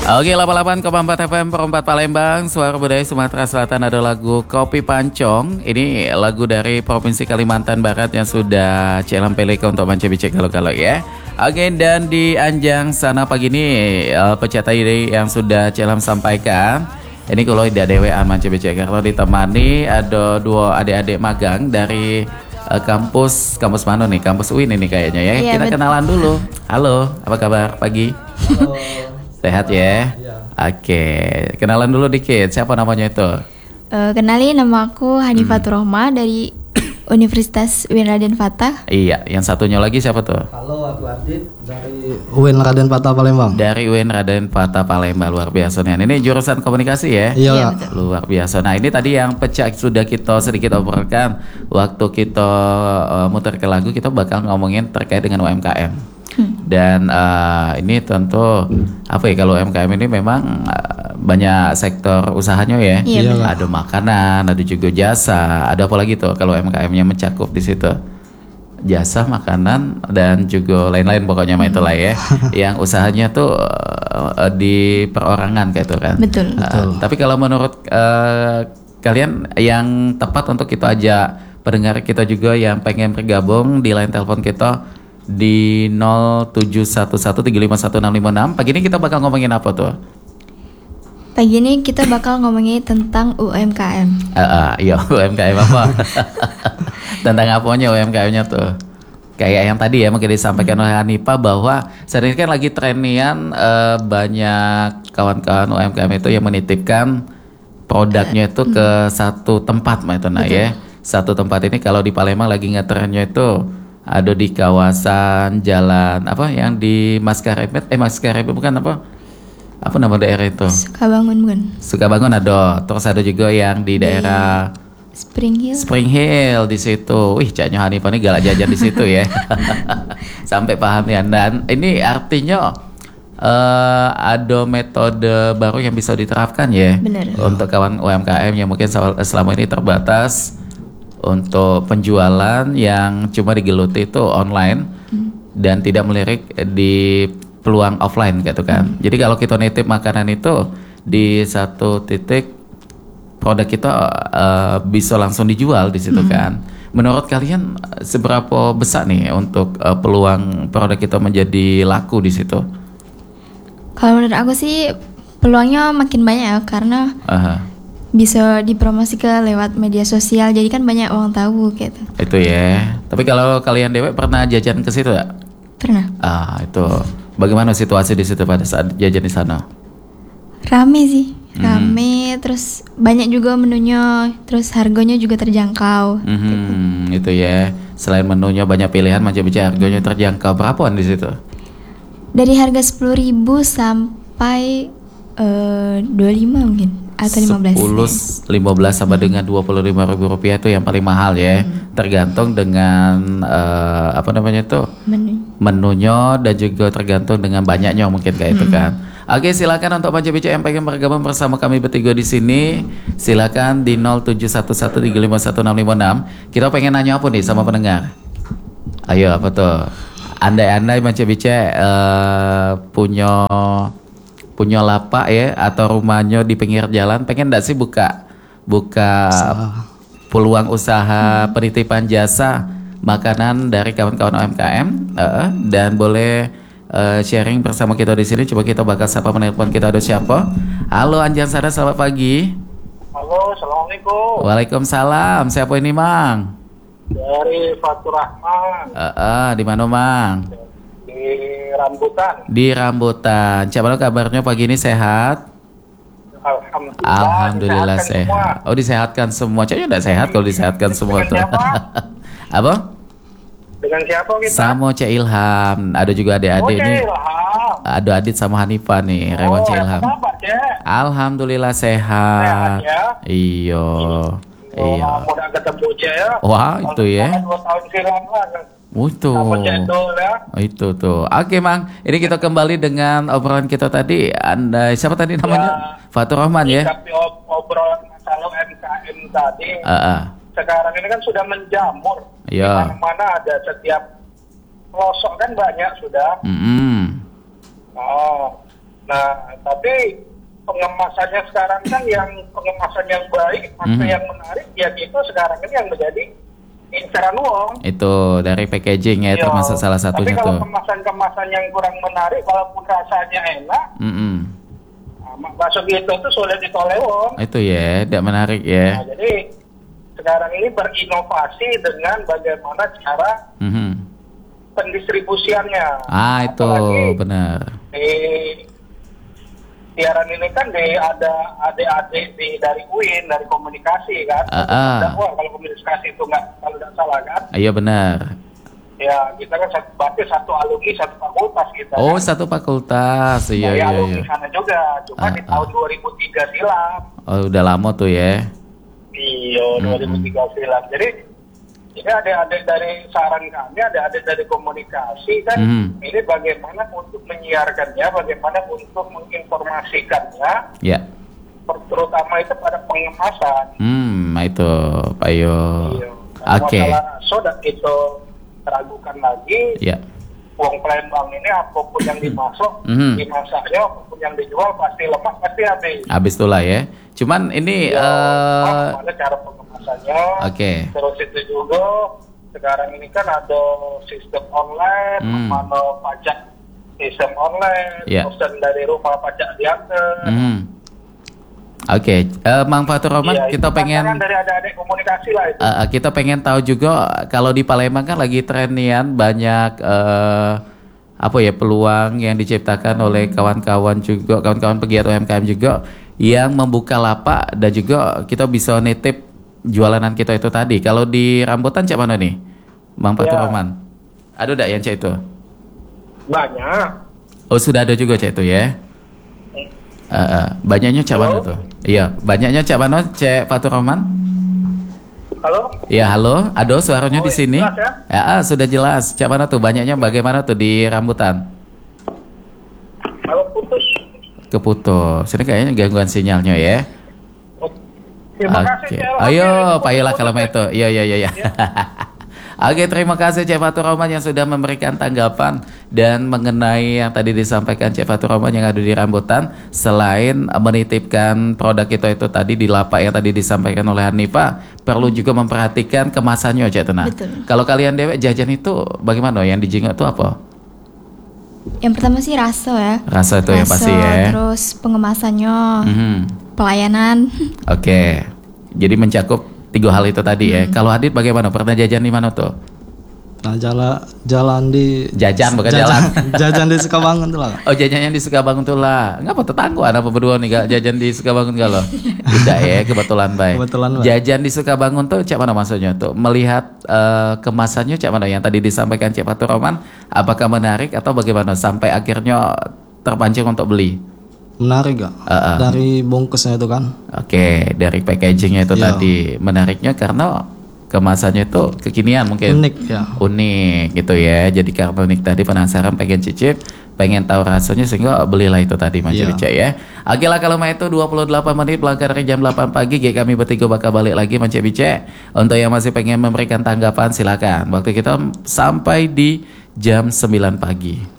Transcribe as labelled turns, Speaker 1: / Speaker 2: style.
Speaker 1: Oke, 88,4 FM Perempat Palembang, Suara Budaya Sumatera Selatan, ada lagu Kopi Pancong. Ini lagu dari Provinsi Kalimantan Barat yang sudah Celam Peleka untuk mancing-mancing kalau ya. Oke, dan di Anjang sana pagi ini pecatai yang sudah Celam sampaikan. Ini kalau tidak dewean mancing-mancing kalau ditemani ada dua adik-adik magang dari kampus mana nih? Kampus UIN ini kayaknya ya.
Speaker 2: Iya,
Speaker 1: kita kenalan dulu. Halo, apa kabar pagi?
Speaker 3: Halo.
Speaker 1: Sehat ya?
Speaker 3: Iya.
Speaker 1: Oke, kenalan dulu dikit. Siapa namanya itu?
Speaker 2: Kenalin, nama aku Hanifatur Rohma dari Universitas UIN Raden Fatah.
Speaker 1: Iya, yang satunya lagi siapa tuh?
Speaker 3: Halo, aku Adit dari UIN Raden Fatah Palembang.
Speaker 1: Dari UIN Raden Fatah Palembang, luar biasa nih. Ini jurusan komunikasi ya?
Speaker 3: Iya.
Speaker 2: betul.
Speaker 1: Luar biasa. Nah, ini tadi yang pecah sudah kita sedikit obrolkan waktu kita muter ke lagu, kita bakal ngomongin terkait dengan UMKM. Dan ini tentu apa ya, kalau UMKM ini memang banyak sektor usahanya ya.
Speaker 2: Iya,
Speaker 3: benar.
Speaker 1: Ada makanan, ada juga jasa, ada apa lagi tuh kalau UMKM-nya mencakup di situ? Jasa, makanan, dan juga lain-lain pokoknya mah itulah ya. Yang usahanya tuh di perorangan kayak itu kan.
Speaker 2: Betul.
Speaker 1: Tapi kalau menurut kalian yang tepat untuk kita ajak pendengar kita juga yang pengen bergabung di line telepon kita di 0711351656. Pagi ini kita bakal ngomongin apa tuh?
Speaker 2: Pagi ini kita bakal ngomongin tentang UMKM.
Speaker 1: Iya, UMKM apa? Tentang apanya UMKM-nya tuh? Kayak yang tadi ya mungkin disampaikan oleh Hanifa bahwa saat ini kan lagi trenian banyak kawan-kawan UMKM itu yang menitipkan produknya itu ke satu tempat itu ya. Satu tempat ini kalau di Palembang lagi ngetrennya itu ada di kawasan jalan apa yang di Maskarebet bukan apa nama daerah itu?
Speaker 2: Sukabangun bukan?
Speaker 1: Sukabangun ada, terus ada juga yang di daerah
Speaker 2: Spring
Speaker 1: Hill di situ. Wih, Cak Hanifah ini galak jajan di situ ya. Sampai paham ya. Dan ini artinya ada metode baru yang bisa diterapkan ya.
Speaker 2: Benar.
Speaker 1: Untuk kawan UMKM yang mungkin selama ini terbatas untuk penjualan yang cuma digeluti itu online dan tidak melirik di peluang offline gitu kan. Jadi kalau kita nitip makanan itu di satu titik produk kita bisa langsung dijual di situ kan. Menurut kalian seberapa besar nih untuk peluang produk kita menjadi laku di situ?
Speaker 2: Kalau menurut aku sih peluangnya makin banyak ya, karena bisa dipromosi ke lewat media sosial, jadi kan banyak orang tahu gitu.
Speaker 1: Itu ya. Tapi kalau kalian dewe pernah jajan ke situ ya?
Speaker 2: Pernah.
Speaker 1: Itu. Bagaimana situasi di situ pada saat jajan di sana?
Speaker 2: Rame sih, terus banyak juga menunya, terus harganya juga terjangkau.
Speaker 1: Itu ya. Selain menunya banyak pilihan, macam-macam harganya terjangkau. Berapaan di situ?
Speaker 2: Dari harga 10.000 sampai 25 mungkin atau 15.
Speaker 1: 15 sama dengan 25.000 rupiah itu yang paling mahal ya. Tergantung dengan apa namanya itu? Menunya dan juga tergantung dengan banyaknya mungkin kayak itu kan. Oke, silakan untuk Panca yang pengen bergabung bersama kami bertiga di sini. Silakan di 0711351656. Kita pengen nanya apa nih sama pendengar? Ayo, apa tuh? Andai-andai Panca punya lapak ya atau rumahnya di pinggir jalan, pengen enggak sih buka peluang usaha penitipan jasa makanan dari kawan-kawan UMKM dan boleh sharing bersama kita di sini. Coba kita bakal sapa menelpon kita, ada siapa? Halo Anjang Sada, selamat pagi.
Speaker 4: Halo, assalamualaikum.
Speaker 1: Waalaikumsalam. Siapa ini Mang?
Speaker 4: Dari Fatur Rahman.
Speaker 1: Di mana Mang?
Speaker 4: Di Rambutan.
Speaker 1: Di Rambutan. Siapa kabarnya pagi ini, sehat? Alhamdulillah sehat.
Speaker 4: Semua.
Speaker 1: Oh, disehatkan semua. Kayaknya enggak sehat kalau disehatkan semua tuh. Apa?
Speaker 4: Dengan siapa kita?
Speaker 1: Sama Cek Ilham. Ada juga adik-adik nih. Ada Adit sama Hanifah nih, Rewan Cek Ilham.
Speaker 4: Kenapa, Cek?
Speaker 1: Alhamdulillah sehat.
Speaker 4: Sehat ya?
Speaker 1: Iya. Iya.
Speaker 4: Mudah ketemu, Cek ya.
Speaker 1: Wah, itu ya.
Speaker 4: 2 tahun silam lah.
Speaker 1: Itu.
Speaker 4: Sama cendol ya.
Speaker 1: Itu tuh. Oke, Mang. Ini kita kembali dengan obrolan kita tadi. Anda siapa tadi namanya? Fatur Rahman ya.
Speaker 4: Tapi obrolan masalah MKM tadi. Sekarang ini kan sudah menjamur.
Speaker 1: Iya.
Speaker 4: Di mana-mana ada, setiap pelosok kan banyak sudah.
Speaker 1: Mm-hmm.
Speaker 4: Oh, Nah, tapi pengemasannya sekarang kan yang pengemasan yang baik, maksudnya yang menarik, ya itu sekarang ini yang menjadi incaran uang.
Speaker 1: Itu dari packaging ya, termasuk salah satunya
Speaker 4: tapi
Speaker 1: tuh.
Speaker 4: Tapi kalau kemasan-kemasan yang kurang menarik, walaupun rasanya enak, bakso gitu tuh sulit ditoleh wong.
Speaker 1: Itu ya, tidak menarik ya.
Speaker 4: Nah, jadi sekarang ini berinovasi dengan bagaimana cara pendistribusiannya.
Speaker 1: Itu
Speaker 4: apalagi
Speaker 1: benar.
Speaker 4: Di siaran ini kan ada adik-adik dari UIN, dari komunikasi kan. Kalau komunikasi itu kalau nggak salah kan.
Speaker 1: Iya benar.
Speaker 4: Ya, kita kan berarti satu alumni, satu fakultas kita.
Speaker 1: Oh,
Speaker 4: kan?
Speaker 1: Satu fakultas. Iya.
Speaker 4: Alumni sana juga, cuma di tahun 2003 silam.
Speaker 1: Oh, udah lama tuh ya.
Speaker 4: Iya, 2003 silam. Jadi ini adik-adik dari saran kami, adik-adik dari komunikasi kan, ini bagaimana untuk menyiarkannya, bagaimana untuk menginformasikannya, terutama itu pada pengemasan.
Speaker 1: Itu Pak Yo.
Speaker 4: Iya.
Speaker 1: Oke.
Speaker 4: Masalah soda itu teragukan lagi. Uang Palembang ini apapun yang dimasuk, dimasaknya, apapun yang dijual pasti lemak, pasti habis.
Speaker 1: Habis itulah ya. Cuman ini
Speaker 4: mana cara pengemasannya. Terus itu juga sekarang ini kan ada sistem online, mana pajak sistem online, pesan dari rumah pajak diantar.
Speaker 1: Mang Fatur Rahman, kita pengen
Speaker 4: dari adik-adik komunikasi lah itu.
Speaker 1: Kita pengen tahu juga kalau di Palembang kan lagi trenian banyak peluang yang diciptakan oleh kawan-kawan juga, kawan-kawan pegiat UMKM juga yang membuka lapak dan juga kita bisa nitip jualanan kita itu tadi. Kalau di Rambutan cak mana nih, Mang Fatur Rahman? Ada enggak yang cak itu?
Speaker 4: Banyak.
Speaker 1: Oh, sudah ada juga cak itu ya. Banyaknya cak mana tuh? Iya, banyaknya cak mana, Cek Fatur Rahman?
Speaker 4: Halo?
Speaker 1: Iya, halo. Ada suaranya di sini?
Speaker 4: Jelas ya?
Speaker 1: Sudah jelas. Cak mana tuh? Banyaknya bagaimana tuh di Rambutan?
Speaker 4: Halo, putus.
Speaker 1: Keputus. Ini kayaknya gangguan sinyalnya ya.
Speaker 4: Terima kasih.
Speaker 1: Ayo, Pak Yola kalau itu. Iya. Oke, terima kasih Cek Fatur Rahman yang sudah memberikan tanggapan dan mengenai yang tadi disampaikan Cek Fatur Rahman yang ada di Rambutan. Selain menitipkan produk kita itu tadi di lapak yang tadi disampaikan oleh Hanifah, perlu juga memperhatikan kemasannya Cek Tenang. Kalau kalian dewek jajan itu bagaimana? Yang dijingok itu apa?
Speaker 2: Yang pertama sih rasa ya.
Speaker 1: Rasa itu yang pasti ya.
Speaker 2: Terus pengemasannya, pelayanan.
Speaker 1: Jadi mencakup 3 hal itu tadi ya. Kalau Adit bagaimana? Pernah jajan di mana tuh?
Speaker 3: Nah, jalan di jajan di Sukabangun tuh lah.
Speaker 1: Oh, jajannya di Sukabangun tuh lah. Ngapa tetangga anak berdua nih gak jajan di Sukabangun kalau? Tidak ya, kebetulan baik. Jajan di Sukabangun tuh cak mana maksudnya tuh? Melihat kemasannya cak mana yang tadi disampaikan Cek Fatur Rahman, apakah menarik atau bagaimana sampai akhirnya terpancing untuk beli?
Speaker 3: Menarik gak? Dari bungkusnya itu kan.
Speaker 1: Dari packagingnya itu tadi menariknya karena kemasannya itu kekinian mungkin. Unik gitu ya. Jadi karena unik tadi penasaran, pengen cicip, pengen tahu rasanya sehingga belilah itu tadi Mas Rica ya. Oke lah, kalau itu 28 menit melangkah dari jam 8 pagi, kami bertiga bakal balik lagi Mas Bice. Untuk yang masih pengen memberikan tanggapan silakan. Waktu kita sampai di jam 9 pagi.